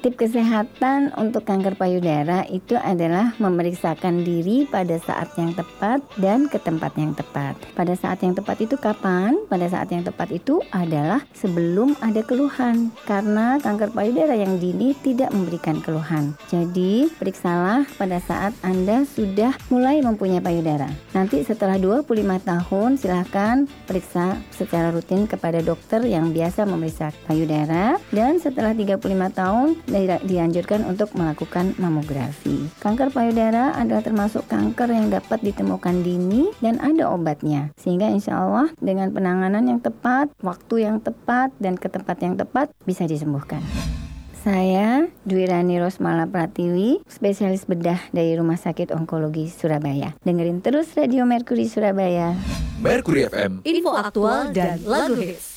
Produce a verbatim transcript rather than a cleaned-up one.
Tip kesehatan untuk kanker payudara itu adalah memeriksakan diri pada saat yang tepat dan ke tempat yang tepat. Pada saat yang tepat itu kapan? Pada saat yang tepat itu adalah sebelum ada keluhan, karena kanker payudara yang dini tidak memberikan keluhan. Jadi periksalah pada saat Anda sudah mulai mempunyai payudara. Nanti setelah dua puluh lima tahun silahkan periksa secara rutin kepada dokter yang biasa memeriksa payudara, dan setelah tiga puluh lima tahun dianjurkan untuk melakukan mamografi. Kanker payudara adalah termasuk kanker yang dapat ditemukan dini dan ada obatnya. Sehingga insya Allah dengan penanganan yang tepat, waktu yang tepat, dan ke tempat yang tepat bisa disembuhkan. Saya Dwi Rani Rosmala Pratiwi, spesialis bedah dari Rumah Sakit Onkologi Surabaya. Dengerin terus Radio Mercury Surabaya. Mercury F M, info aktual dan lagu hits.